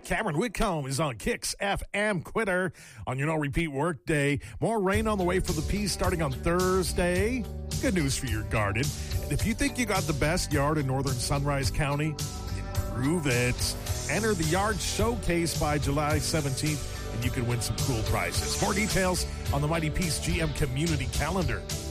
Cameron Whitcomb is on Kicks FM Quitter on your no-repeat work day. More rain on the way for the Peas starting on Thursday. Good news for your garden. And if you think you got the best yard in northern Sunrise County, improve it. Enter the Yard Showcase by July 17th, and you can win some cool prizes. More details on the Mighty Peace GM Community Calendar.